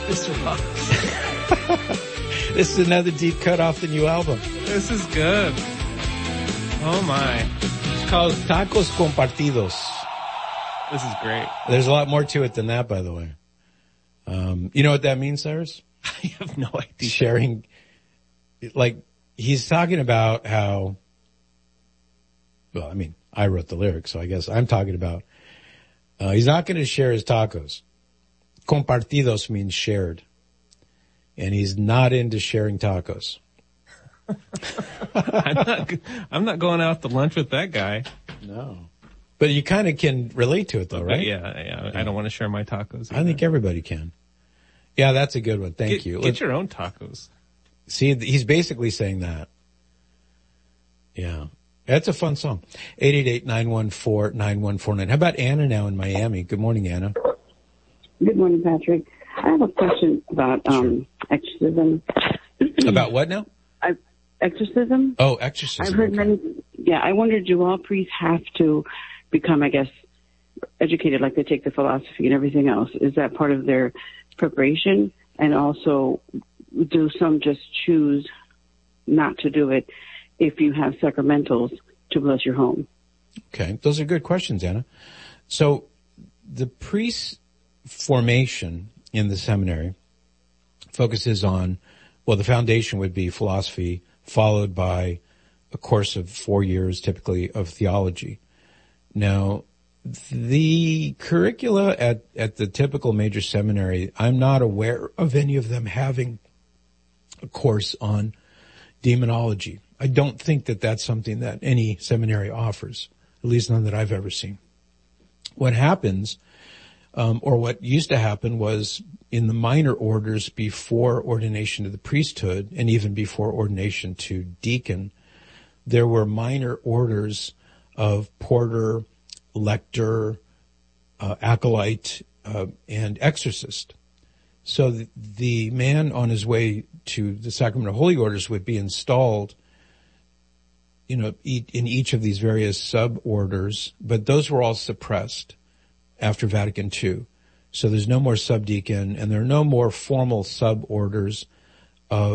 This rocks. This is another deep cut off the new album. This is good. Oh my. It's called Tacos Compartidos. This is great. There's a lot more to it than that, by the way. You know what that means, Cyrus? I have no idea. Sharing, like, he's talking about how, well, I mean, I wrote the lyrics, so I guess I'm talking about, he's not going to share his tacos. Compartidos means shared. And he's not into sharing tacos. I'm not going out to lunch with that guy. No. But you kind of can relate to it though, right? Yeah. I don't want to share my tacos either. I think everybody can. Yeah, that's a good one. Thank you. Get your own tacos. See, he's basically saying that. Yeah. That's a fun song. 888-914-9149. How about Anna now in Miami? Good morning, Anna. Good morning, Patrick. I have a question about exorcism. About what now? Exorcism. Oh, exorcism. I've heard many. Yeah, I wonder, do all priests have to become, I guess, educated like they take the philosophy and everything else? Is that part of their preparation? And also, do some just choose not to do it if you have sacramentals to bless your home? Okay, those are good questions, Anna. So the priest formation in the seminary focuses on, well, the foundation would be philosophy, followed by a course of 4 years, typically, of theology. Now, the curricula at the typical major seminary, I'm not aware of any of them having a course on demonology. I don't think that that's something that any seminary offers, at least none that I've ever seen. What happens, or what used to happen, was in the minor orders before ordination to the priesthood and even before ordination to deacon, there were minor orders of porter, lector, acolyte, and exorcist. So the man on his way to the sacrament of holy orders would be installed, you know, in each of these various sub-orders, but those were all suppressed after Vatican II. So there's no more subdeacon, and there are no more formal sub-orders of